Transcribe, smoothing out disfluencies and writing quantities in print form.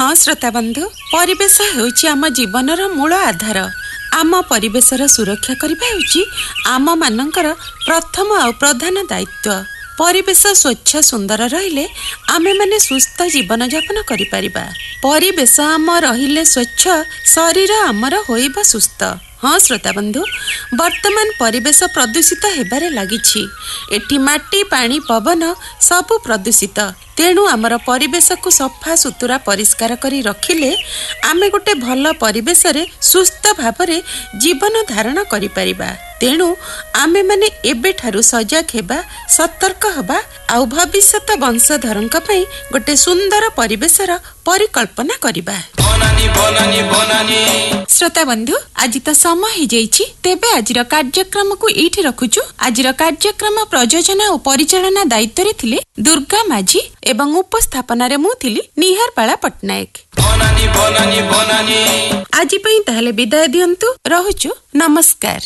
हाँ श्रोता बंधु, परिवेश हेउची आम जीवनर मूल आधार। आम परिवेशर सुरक्षा करबा हेउची आम मानकर प्रथम आ प्रधान दायित्व। परिवेश स्वच्छ सुंदर रहिले आमे माने सुस्थ जीवन यापन करि परिबा। परिवेश आम रहिले स्वच्छ, शरीर आमर होइबा सुस्थ। हाँ श्रोता बंधु, वर्तमान परिवेश प्रदूषित हेबारे लागिछि। एठी माटी, पानी, पवन सबु प्रदूषित। तेणु आमर परिवेश को सफा सुतुरा परिष्कार करी रखिले आमे गोटे भल परिवेश रे सुस्थ भावरे जीवन धारण करि परिबा। तेणु आमे माने एबे ठारु सजग हेबा, सतर्क हबा आउ भविष्यत वंशधरंक पई गोटे सुंदर परिवेशर परिकल्पना करिबा। श्रोता बंधु, आज तो समय हो जाइछि, तेबे आजिर कार्यक्रम को एठी रखुछु। आजिर कार्यक्रम प्रयोजन और परिचालना दायित्व रे थिले दुर्गा माझी एवं उपस्थापना रे मु थिली निहारपाला पटनायक। आज पई ताहले विदाय दियंतु, रहुछु, नमस्कार।